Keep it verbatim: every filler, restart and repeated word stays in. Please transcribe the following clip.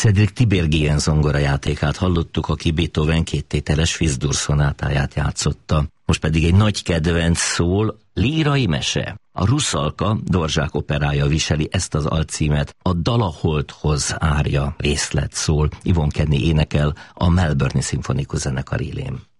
Cedric Tiberghien zongorajátékát hallottuk, aki Beethoven kéttételes Fis-dur szonátáját játszotta. Most pedig egy nagy kedvenc szól, lírai mese. A Ruszalka Dvořák operája viseli ezt az alcímet, a Dalaholdhoz árja részlet szól. Ivon Kenny énekel a Melbourne-i szimfonikus zenekar élén.